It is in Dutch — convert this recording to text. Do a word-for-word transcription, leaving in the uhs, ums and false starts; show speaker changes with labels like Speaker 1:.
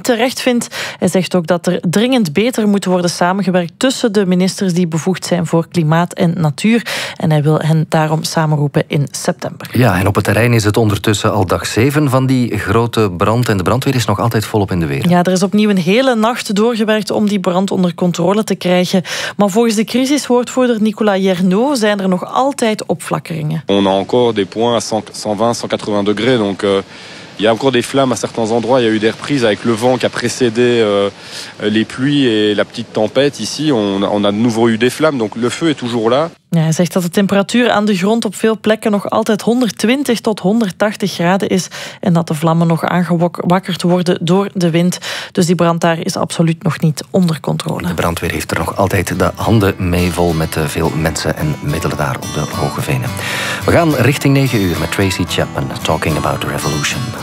Speaker 1: terecht vindt. Hij zegt ook dat er dringend beter moet worden samengewerkt tussen de ministers die bevoegd zijn voor klimaat en natuur. En hij wil hen daarom samenroepen in september.
Speaker 2: Ja, en op het terrein is het ondertussen al dag zeven van die grote brand. En de brandweer is nog altijd volop in de weer.
Speaker 1: Ja, er is opnieuw een hele nacht doorgewerkt om die brand onder controle te krijgen. Maar volgens de crisiswoordvoerder Nicolas Jernot zijn er nog altijd opflakkeringen.
Speaker 3: On a encore des points à cent vingt, cent quatre-vingts degrés, donc... Euh... Il y a encore des flammes à certains endroits. Il y a eu des reprises avec le vent qui a précédé euh, les pluies et la petite tempête. Ici, on, on a de nouveau eu des flammes. Donc le feu est toujours là.
Speaker 1: Ja, hij zegt dat de temperatuur aan de grond op veel plekken nog altijd honderdtwintig tot honderdtachtig graden is. En dat de vlammen nog aangewakkerd worden door de wind. Dus die brand daar is absoluut nog niet onder controle.
Speaker 2: De brandweer heeft er nog altijd de handen mee vol met veel mensen en middelen daar op de Hoge Venen. We gaan richting negen uur met Tracy Chapman, Talking About the Revolution.